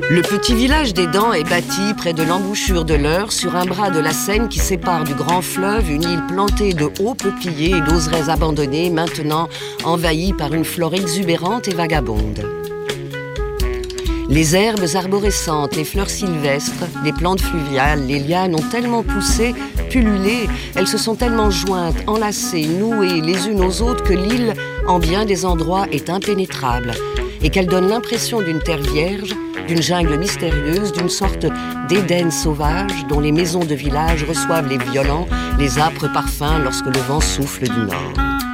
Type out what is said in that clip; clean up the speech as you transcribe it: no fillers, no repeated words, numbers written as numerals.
Le petit village des Dents est bâti près de l'embouchure de l'Eure, sur un bras de la Seine qui sépare du grand fleuve une île plantée de hauts peupliers et d'oseraies abandonnées, maintenant envahie par une flore exubérante et vagabonde. Les herbes arborescentes, les fleurs sylvestres, les plantes fluviales, les lianes ont tellement poussé, pullulé, elles se sont tellement jointes, enlacées, nouées les unes aux autres que l'île, en bien des endroits, est impénétrable et qu'elle donne l'impression d'une terre vierge, d'une jungle mystérieuse, d'une sorte d'Éden sauvage dont les maisons de village reçoivent les violents, les âpres parfums lorsque le vent souffle du nord.